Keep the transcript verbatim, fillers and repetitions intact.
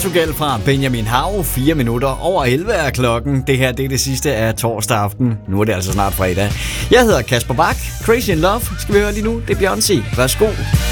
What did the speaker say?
Portugal fra Benjamin Hav. Fire minutter over elleve er klokken. Det her det er det sidste af torsdag aften. Nu er det altså snart fredag. Jeg hedder Kasper Bak. Crazy in Love skal vi høre lige nu. Det er Beyoncé. Værsgo.